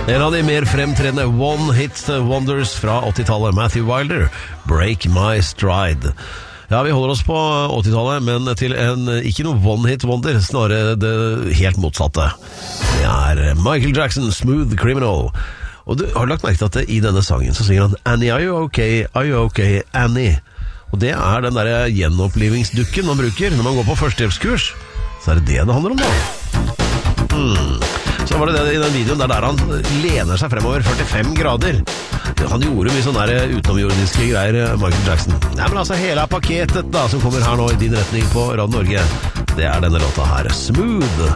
En av de mer fremtredende one-hit wonders fra 80-tallet, Matthew Wilder, Break My Stride. Ja, vi holder oss på 80-tallet, men til ikke noe one-hit wonder, snarere det helt motsatte. Det er Michael Jackson, Smooth Criminal. Og du har lagt merke til at i denne sangen så synger han Annie, are you okay, Annie? Og det er den der gjenopplivingsdukken man bruker når man går på førstehjelpskurs. Så er det handler om da. Så var det i den videoen der han lener seg fremover 45 grader. Han gjorde mye sånne utenomjordiske greier, Michael Jackson. Nei, men altså hele pakketet da, som kommer her nå i din retning på Radio Norge, det er denne låta her, Smooth